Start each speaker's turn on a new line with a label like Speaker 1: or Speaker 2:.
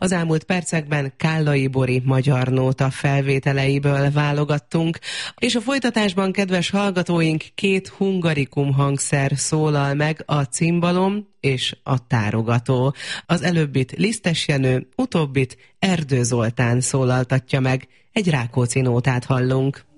Speaker 1: Az elmúlt percekben Kállai Bori magyar nóta felvételeiből válogattunk, és a folytatásban, kedves hallgatóink, 2 hungarikum hangszer szólal meg, a cimbalom és a tárogató. Az előbbit Lisztes Jenő, utóbbit Erdő Zoltán szólaltatja meg. Egy Rákóczi nótát hallunk.